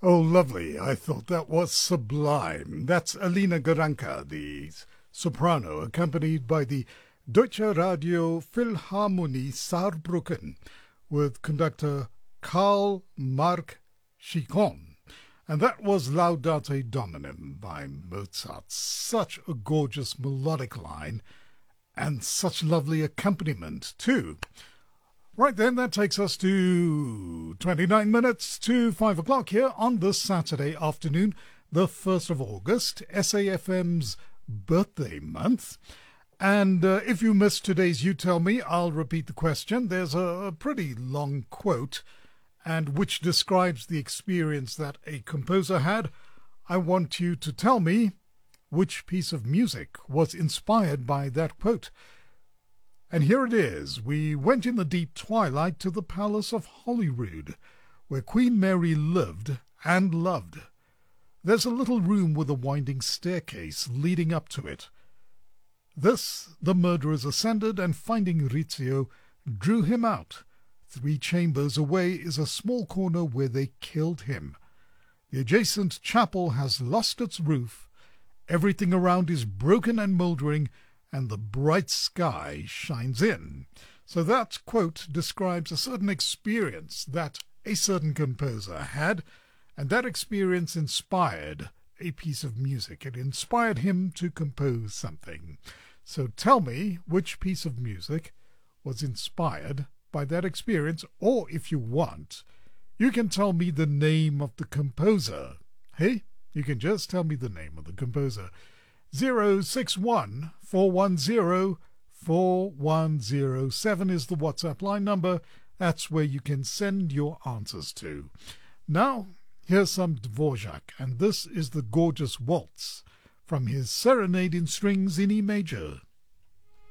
Oh, lovely. I thought that was sublime. That's Alina Garanka, the soprano, accompanied by the Deutsche Radio Philharmonie Saarbrücken with conductor Karl Mark Schicon. And that was Laudate Dominem by Mozart. Such a gorgeous melodic line and such lovely accompaniment too. Right then, that takes us to 29 minutes to 5 o'clock here on this Saturday afternoon, the 1st of August, SAFM's birthday month. And if you missed today's You Tell Me, I'll repeat the question. There's a pretty long quote, and which describes the experience that a composer had. I want you to tell me which piece of music was inspired by that quote. And here it is. We went in the deep twilight to the Palace of Holyrood, where Queen Mary lived and loved. There's a little room with a winding staircase leading up to it. This the murderers ascended, and finding Rizzio, drew him out. 3 chambers away is a small corner where they killed him. The adjacent chapel has lost its roof. Everything around is broken and mouldering, and the bright sky shines in. So that quote describes a certain experience that a certain composer had, and that experience inspired a piece of music. It inspired him to compose something. So tell me which piece of music was inspired by that experience, or if you want, you can tell me the name of the composer. Hey, you can just tell me the name of the composer. 061 410 4107 is the WhatsApp line number. That's where you can send your answers to. Now, here's some Dvorak, and this is the gorgeous waltz from his Serenade in Strings in E major.